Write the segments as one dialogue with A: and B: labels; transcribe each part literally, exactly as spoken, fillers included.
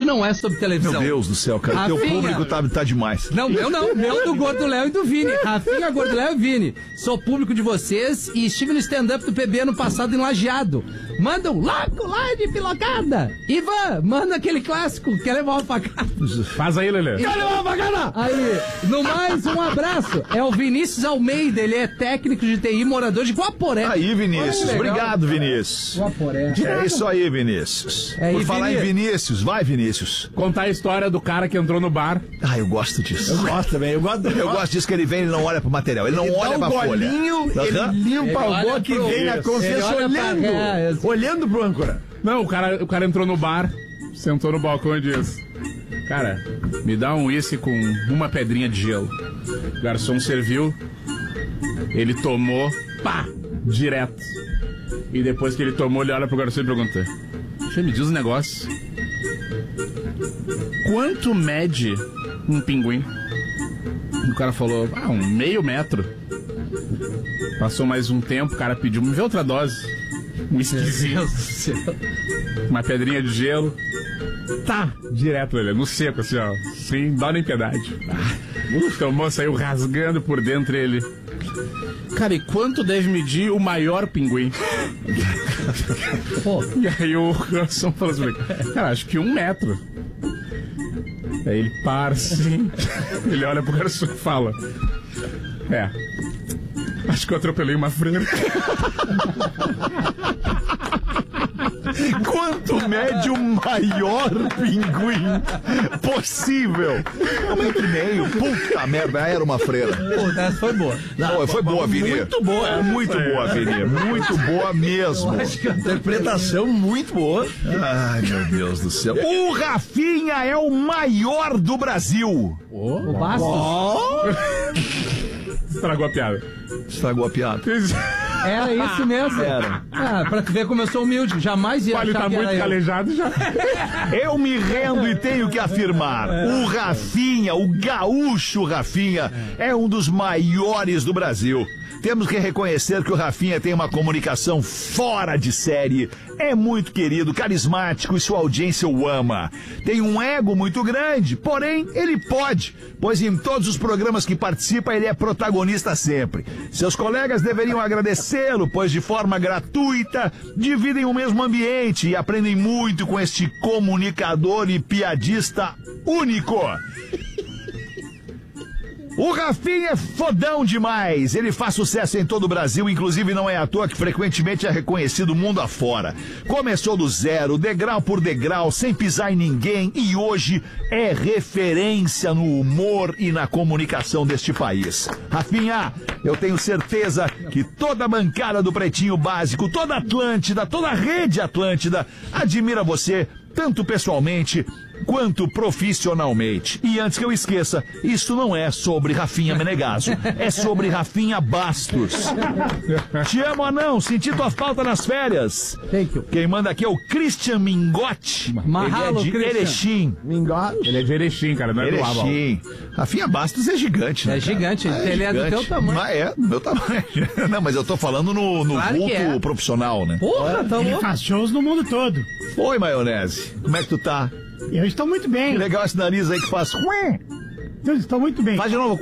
A: não é sobre televisão.
B: Meu Deus do céu, cara. Rafinha, teu público tá, tá demais.
A: Não, meu não. Meu do Gordo Léo e do Vini. Rafinha, Gordo Léo e Vini. Sou público de vocês e estive no stand-up do P B ano passado em Lajeado. Manda um louco lá de pilocada. Ivan, manda aquele clássico. Quer levar uma facada?
C: Faz aí, Lelê.
A: Quer levar uma facada? Aí, no mais, um abraço. É o Vinícius Almeida. Ele é técnico de T I, morador de Guaporé.
B: Aí, Vinícius. Obrigado, Vinícius.
A: Guaporé.
B: É isso aí, Vinícius.
A: É,
B: Por
A: e
B: falar
A: Vinícius.
B: em Vinícius, vai, Vinícius.
C: Contar a história do cara que entrou no bar.
B: Ah, eu gosto disso.
D: Eu gosto também, eu gosto.
B: Eu gosto disso que ele vem, ele não olha pro material, ele não
D: Ele
B: olha
D: dá um
B: pra
D: golinho,
B: folha.
D: ele
B: Uhum.
D: limpa
A: Ele
D: o
A: olha
D: boca e
A: pro-
D: vem na
A: Ele
D: consciência
A: olha pra-
D: olhando,
A: é, isso.
D: olhando pro âncora.
C: Não, o cara, o cara entrou no bar, sentou no balcão e disse: cara, me dá um uísque com uma pedrinha de gelo. O garçom serviu, ele tomou, pá, direto. E depois que ele tomou, ele olha pro garçom e pergunta: você me diz um negócio. Quanto mede um pinguim? O cara falou: ah, um meio metro. Passou mais um tempo, o cara pediu: me vê outra dose. Um esquisinho. Uma pedrinha de gelo. Tá, direto, ele, no seco, assim, ó. Sem dó nem piedade. Ah, tomou, saiu rasgando por dentro ele. Cara, e quanto deve medir o maior pinguim?
A: Pô.
C: E aí o garçom falou assim: cara, acho que um metro. Aí ele para assim. Ele olha pro garçom e fala: é, acho que eu atropelei uma freira.
B: Quanto mede o maior pinguim possível? Um metro e meio. Puta merda, era uma freira.
A: Pô, essa foi boa.
B: Não, foi boa, Vini.
D: Muito boa.
B: Muito boa, Vini. Muito boa mesmo.
D: Interpretação muito boa.
B: Ai, meu Deus do céu. O Rafinha é o maior do Brasil.
A: O Bastos.
C: Estragou a piada.
B: Estragou a piada.
A: Era isso mesmo.
B: Era.
A: Ah, pra tu ver como eu sou humilde. Jamais ia
C: Ele
A: achar
C: tá
A: que
C: muito
A: era eu.
C: calejado já.
B: Eu me rendo e tenho que afirmar: o Rafinha, o gaúcho Rafinha, é um dos maiores do Brasil. Temos que reconhecer que o Rafinha tem uma comunicação fora de série. É muito querido, carismático e sua audiência o ama. Tem um ego muito grande, porém ele pode, pois em todos os programas que participa ele é protagonista sempre. Seus colegas deveriam agradecê-lo, pois de forma gratuita dividem o mesmo ambiente e aprendem muito com este comunicador e piadista único. O Rafinha é fodão demais, ele faz sucesso em todo o Brasil, inclusive não é à toa que frequentemente é reconhecido mundo afora. Começou do zero, degrau por degrau, sem pisar em ninguém e hoje é referência no humor e na comunicação deste país. Rafinha, eu tenho certeza que toda a bancada do Pretinho Básico, toda a Atlântida, toda a rede Atlântida admira você, tanto pessoalmente quanto profissionalmente. E antes que eu esqueça, isso não é sobre Rafinha Menegaso, é sobre Rafinha Bastos. Te amo, anão, senti tua falta nas férias.
A: Thank you.
B: Quem manda aqui é o Christian Mingote.
A: Mahalo,
B: Ele é de
A: Christian.
B: Erechim.
D: Mingó.
C: Ele é de Erechim, cara, não é do Aval.
B: Erechim. Rafinha Bastos é gigante, né?
A: É
B: cara?
A: gigante, ele é do
B: gigante.
A: teu tamanho.
B: Mas é, do meu tamanho. Não, mas eu tô falando no, no
A: Claro que
B: vulto
A: é.
B: profissional, né?
A: Porra, tá
E: Ele
A: louco.
E: faz shows no mundo todo.
B: Oi, maionese. Como é que tu tá?
E: Eu estou muito
B: Que
E: bem.
B: legal esse nariz aí que faz.
E: Eu estou muito bem.
B: Faz de novo.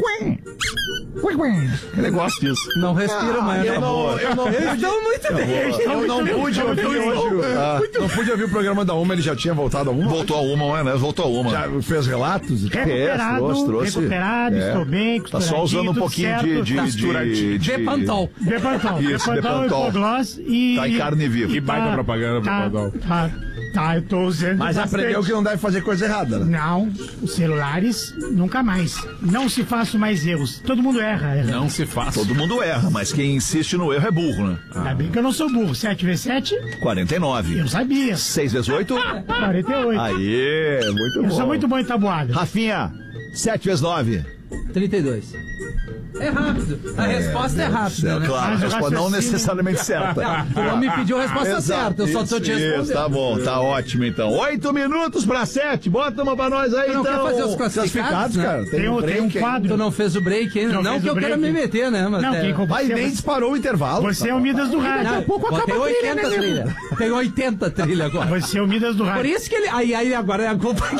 B: Ele gosta disso.
A: Não respira mais.
D: Eu não, eu não
A: Eles estão muito bem.
D: Eu não pude ouvir hoje.
B: Ah.
D: Não pude ouvir o programa da Uma, ele já tinha voltado a Uma.
B: Voltou a uma, né? Voltou a uma.
D: Já fez relatos?
E: Recuperado,
B: trouxe, trouxe.
E: recuperado,
B: É.
E: estou bem,
B: Tá só usando um
E: tudo
B: pouquinho
E: certo.
B: de, de,
E: Tá.
B: de, de,
A: Depantol.
E: Depantol,
B: Isso,
E: Depantol,
B: Depantol.
E: Hipogloss e...
B: Tá em carne viva.
C: Que baita
E: Tá,
C: propaganda pro
E: tá,
C: Padol.
E: tá, tá, eu tô usando
D: Mas
E: bastante.
D: aprendeu que não deve fazer coisa errada, né?
E: Não, os celulares, nunca mais. Não se façam mais erros. Todo mundo erra. erra.
C: Não se faz.
B: Todo mundo erra, mas quem insiste no erro é burro, né?
E: Ainda bem que eu não sou burro. sete vezes sete,
B: quarenta e nove.
E: eu sabia.
B: seis vezes oito.
E: quarenta e oito.
B: Aê, muito
E: Eu
B: bom.
E: sou muito bom em tabuada.
B: Rafinha, sete vezes nove.
A: trinta e dois. É rápido. A resposta é rápida,
B: É,
A: né?
B: claro,
E: Mas o
B: resposta não
E: raciocínio-
B: necessariamente certa.
A: Tu não me pediu a resposta
B: Exato,
A: certa, eu só tô te
B: isso,
A: respondendo.
B: isso, tá bom, tá ótimo então. Oito minutos pra sete, bota uma pra nós aí
A: Tu não
B: então.
A: quer fazer os classificados, né?
D: cara.
E: Tem, um, tem um
D: break aí.
E: quadro.
A: Tu não fez o break ainda.
E: Não
A: Não,
E: fez
A: que
E: o
A: eu queira me
E: break.
A: meter, né? Mas
E: Não,
A: é...
E: quem
D: Vai, nem
E: você,
D: disparou o intervalo.
E: você é o Midas do rádio.
A: Não, botei oitenta trilha. Tem oitenta trilha agora.
E: Você é o Midas do rádio.
A: Por isso que ele... Aí, aí agora é a culpa